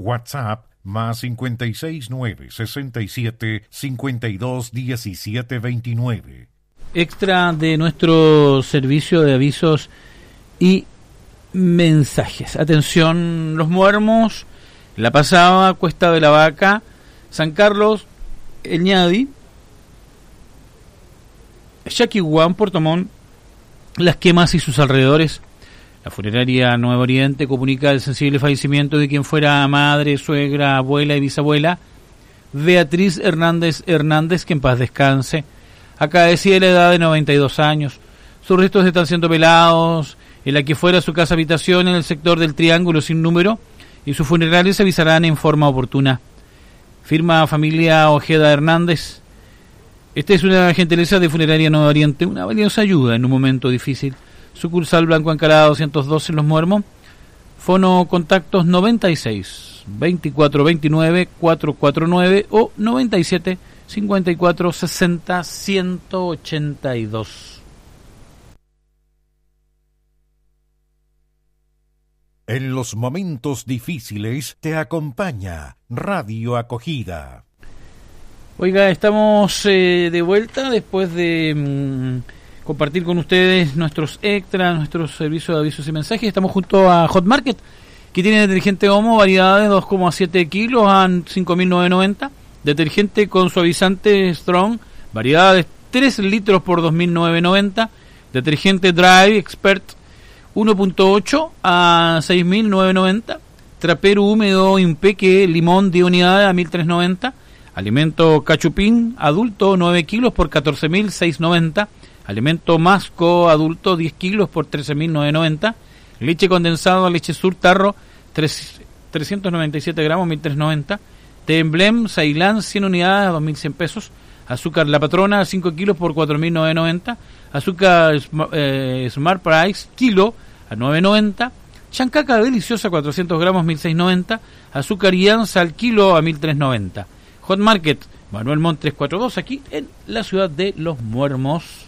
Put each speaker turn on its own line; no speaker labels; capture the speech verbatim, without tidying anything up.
WhatsApp más cincuenta y seis nueve sesenta y siete cincuenta y dos diecisiete veintinueve.
Extra de nuestro servicio de avisos y mensajes. Atención, Los Muermos, La Pasada, Cuesta de la Vaca, San Carlos, El Ñadi, Yaquiguán, Puerto Montt, Las Quemas y sus alrededores. La funeraria Nuevo Oriente comunica el sensible fallecimiento de quien fuera madre, suegra, abuela y bisabuela Beatriz Hernández Hernández, que en paz descanse. Acaecida la edad de noventa y dos años. Sus restos están siendo velados en la que fuera su casa habitación en el sector del Triángulo Sin Número, y sus funerales se avisarán en forma oportuna. Firma familia Ojeda Hernández. Esta es una gentileza de Funeraria Nuevo Oriente, una valiosa ayuda en un momento difícil. Sucursal Blanco Encalada doscientos doce en Los Muermos. Fono contactos noventa y seis veinticuatro veintinueve cuatrocientos cuarenta y nueve o noventa y siete cincuenta y cuatro sesenta ciento ochenta y dos.
En los momentos difíciles te acompaña Radio Acogida.
Oiga, estamos eh, de vuelta después de mmm, compartir con ustedes nuestros extras, nuestros servicios de avisos y mensajes. Estamos junto a Hot Market, que tiene detergente Omo, variedades dos coma siete kilos a cinco mil novecientos noventa. Detergente con suavizante Strong, variedades tres litros por dos mil novecientos noventa. Detergente Dry Expert uno punto ocho a seis mil novecientos noventa. Trapero húmedo Impeque Limón de unidades a mil trescientos noventa. Alimento Cachupín adulto nueve kilos por catorce mil seiscientos noventa. Alimento Masco adulto diez kilos por trece mil novecientos noventa. Leche condensada Leche Sur Tarro trescientos noventa y siete gramos mil trescientos noventa. Té Emblem Ceilán cien unidades a dos mil cien pesos. Azúcar La Patrona cinco kilos por cuatro mil novecientos noventa. Azúcar eh, Smart Price kilo a nueve noventa. Chancaca deliciosa cuatrocientos gramos mil seiscientos noventa. Azúcar Ianza al kilo a mil trescientos noventa. Hot Market Manuel Montt trescientos cuarenta y dos, aquí en la ciudad de Los Muermos.